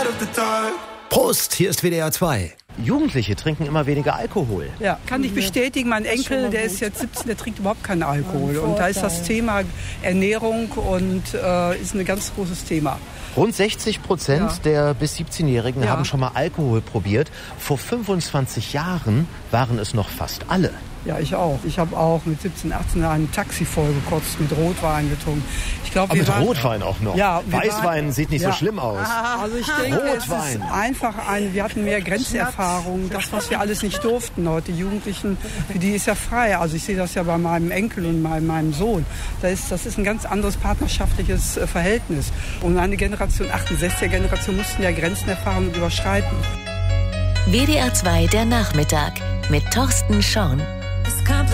Prost, hier ist WDR 2. Jugendliche trinken immer weniger Alkohol. Ja, kann ich bestätigen. Mein Enkel, der ist jetzt 17, der trinkt überhaupt keinen Alkohol. Und da ist das Thema Ernährung und ist ein ganz großes Thema. Rund 60% der bis 17-Jährigen haben schon mal Alkohol probiert. Vor 25 Jahren waren es noch fast alle. Ja, ich auch. Ich habe auch mit 17, 18 ein Taxi vollgekotzt, mit Rotwein getrunken. Ich glaub, mit Rotwein auch noch? Ja, Weißwein sieht nicht so schlimm aus. Also ich denke, Rotwein. Es ist einfach wir hatten mehr Grenzerfahrung. Das, was wir alles nicht durften heute, die Jugendlichen, für die ist ja frei. Also ich sehe das ja bei meinem Enkel und meinem Sohn. Das ist ein ganz anderes partnerschaftliches Verhältnis. Und eine Generation, 68er Generation, mussten ja Grenzenerfahrung überschreiten. WDR 2 der Nachmittag mit Thorsten Schorn. It's complicated.